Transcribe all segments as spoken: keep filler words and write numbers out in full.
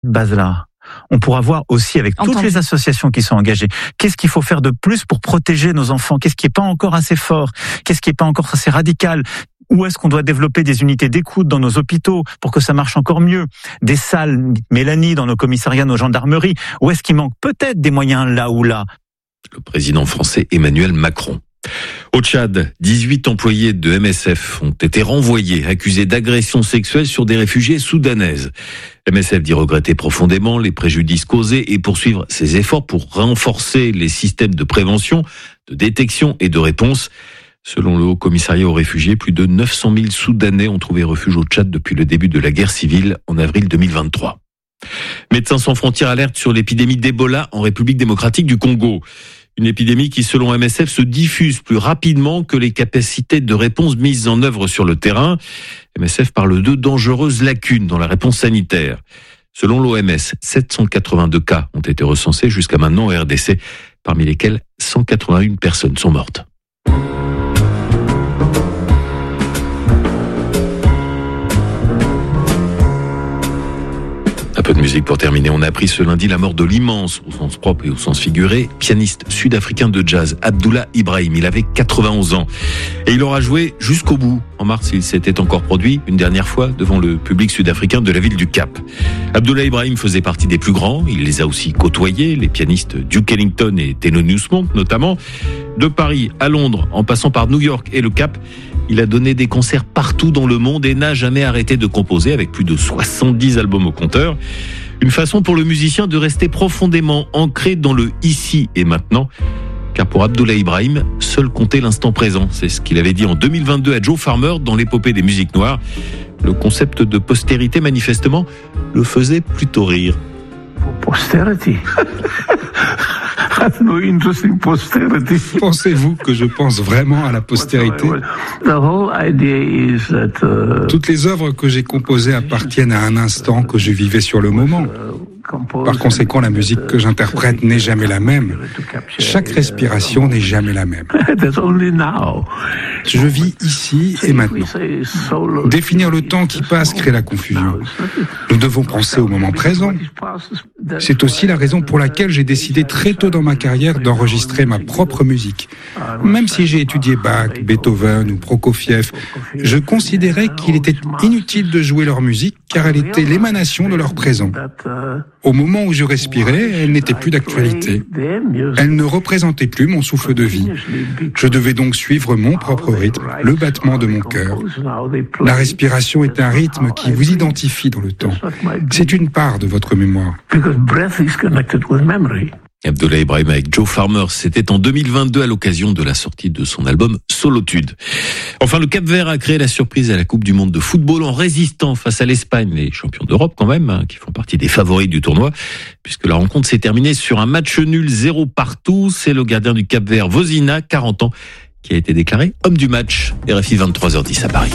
base-là, on pourra voir aussi avec toutes Entendu. les associations qui sont engagées, qu'est-ce qu'il faut faire de plus pour protéger nos enfants, qu'est-ce qui n'est pas encore assez fort, qu'est-ce qui n'est pas encore assez radical, où est-ce qu'on doit développer des unités d'écoute dans nos hôpitaux pour que ça marche encore mieux, des salles Mélanie dans nos commissariats, nos gendarmeries, où est-ce qu'il manque peut-être des moyens là ou là. Le président français Emmanuel Macron. Au Tchad, dix-huit employés de M S F ont été renvoyés, accusés d'agression sexuelle sur des réfugiés soudanaises. M S F dit regretter profondément les préjudices causés et poursuivre ses efforts pour renforcer les systèmes de prévention, de détection et de réponse. Selon le Haut Commissariat aux réfugiés, plus de neuf cent mille Soudanais ont trouvé refuge au Tchad depuis le début de la guerre civile en avril deux mille vingt-trois. Médecins sans frontières alerte sur l'épidémie d'Ebola en République démocratique du Congo. Une épidémie qui, selon M S F, se diffuse plus rapidement que les capacités de réponse mises en œuvre sur le terrain. M S F parle de dangereuses lacunes dans la réponse sanitaire. Selon l'O M S, sept cent quatre-vingt-deux cas ont été recensés jusqu'à maintenant en R D C, parmi lesquels cent quatre-vingt-une personnes sont mortes. Un peu de musique pour terminer. On a appris ce lundi la mort de l'immense, au sens propre et au sens figuré, pianiste sud-africain de jazz, Abdoulaye Ibrahim. Il avait quatre-vingt-onze ans. Et il aura joué jusqu'au bout. En mars, il s'était encore produit une dernière fois devant le public sud-africain de la ville du Cap. Abdoulaye Ibrahim faisait partie des plus grands. Il les a aussi côtoyés, les pianistes Duke Ellington et Thelonious Monk notamment. De Paris à Londres, en passant par New York et le Cap, il a donné des concerts partout dans le monde et n'a jamais arrêté de composer avec plus de soixante-dix albums au compteur. Une façon pour le musicien de rester profondément ancré dans le ici et maintenant. Car pour Abdoulaye Ibrahim, seul comptait l'instant présent. C'est ce qu'il avait dit en deux mille vingt-deux à Joe Farmer dans l'épopée des musiques noires. Le concept de postérité, manifestement, le faisait plutôt rire. Posterity. That's no interesting posterity. Pensez-vous que je pense vraiment à la postérité ? The whole idea is that, uh, Toutes les œuvres que j'ai composées appartiennent à un instant que je vivais sur le moment. Par conséquent, la musique que j'interprète n'est jamais la même. Chaque respiration n'est jamais la même. Je vis ici et maintenant. Définir le temps qui passe crée la confusion. Nous devons penser au moment présent. C'est aussi la raison pour laquelle j'ai décidé très tôt dans ma carrière d'enregistrer ma propre musique. Même si j'ai étudié Bach, Beethoven ou Prokofiev, je considérais qu'il était inutile de jouer leur musique car elle était l'émanation de leur présent. Au moment où je respirais, elle n'était plus d'actualité. Elle ne représentait plus mon souffle de vie. Je devais donc suivre mon propre rythme, le battement de mon cœur. La respiration est un rythme qui vous identifie dans le temps. C'est une part de votre mémoire. Abdoulaye Ibrahim avec Joe Farmer, c'était en deux mille vingt-deux à l'occasion de la sortie de son album Solitude. Enfin, le Cap-Vert a créé la surprise à la Coupe du Monde de football en résistant face à l'Espagne, les champions d'Europe quand même, hein, qui font partie des favoris du tournoi, puisque la rencontre s'est terminée sur un match nul zéro partout. C'est le gardien du Cap-Vert, Vozina, quarante ans, qui a été déclaré homme du match. R F I vingt-trois heures dix à Paris.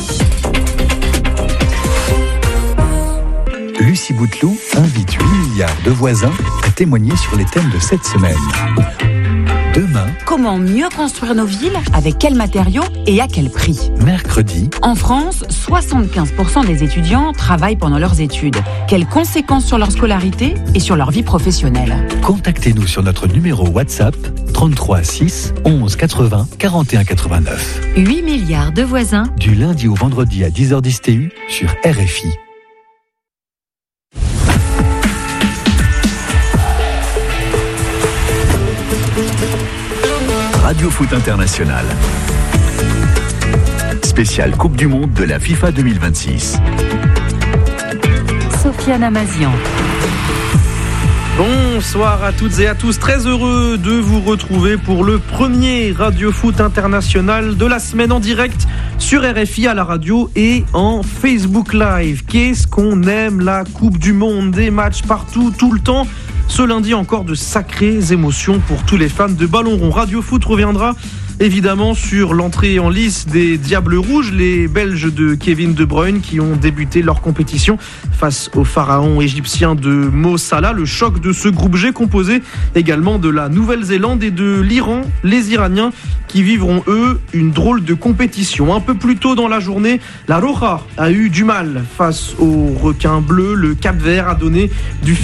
Lucie Bouteloup invite huit milliards de voisins à témoigner sur les thèmes de cette semaine. Demain, Comment mieux construire nos villes, avec quels matériaux et à quel prix ? mercredi, En France, soixante-quinze pour cent des étudiants travaillent pendant leurs études. Quelles conséquences sur leur scolarité et sur leur vie professionnelle ? contactez-nous sur notre numéro WhatsApp trente-trois six onze quatre-vingts quarante et un quatre-vingt-neuf. huit milliards de voisins. Du lundi au vendredi à dix heures dix T U sur R F I. Radio Foot International. Spécial Coupe du Monde de la FIFA deux mille vingt-six. Sofiane Amazian. Bonsoir à toutes et à tous, très heureux de vous retrouver pour le premier Radio Foot International de la semaine en direct sur R F I, à la radio et en Facebook Live. Qu'est-ce qu'on aime la Coupe du Monde, des matchs partout, tout le temps. Ce lundi, encore de sacrées émotions pour tous les fans de ballon rond. Radio Foot reviendra évidemment sur l'entrée en lice des Diables Rouges, les Belges de Kevin De Bruyne qui ont débuté leur compétition face au pharaon égyptien de Mo Salah. Le choc de ce groupe G composé également de la Nouvelle-Zélande et de l'Iran, les Iraniens qui vivront eux une drôle de compétition. Un peu plus tôt dans la journée, la Roja a eu du mal face aux requins bleus. Le Cap-Vert a donné du